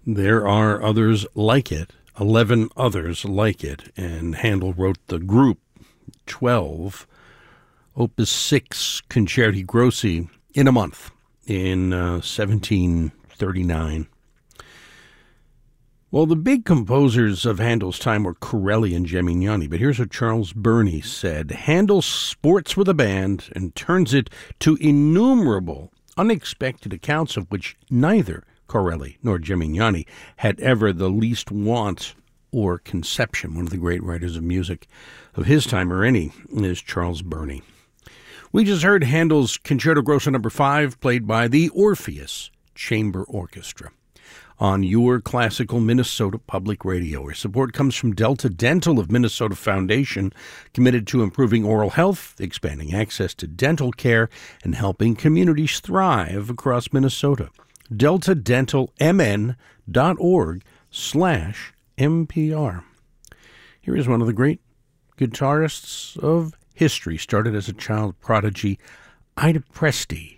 There are others like it, 11 others like it, and Handel wrote the group 12, Opus 6, Concerti Grossi, in a month in 1739. Well, the big composers of Handel's time were Corelli and Gemignani, but here's what Charles Burney said. Handel sports with a band and turns it to innumerable unexpected accounts of which neither Corelli nor Gemignani had ever the least want or conception. One of the great writers of music of his time, or any, is Charles Burney. We just heard Handel's Concerto Grosso No. 5, played by the Orpheus Chamber Orchestra on your classical Minnesota Public Radio, where support comes from Delta Dental of Minnesota Foundation, committed to improving oral health, expanding access to dental care, and helping communities thrive across Minnesota. DeltaDentalMN.org/NPR. Here is one of the great guitarists of history, started as a child prodigy, Ida Presti.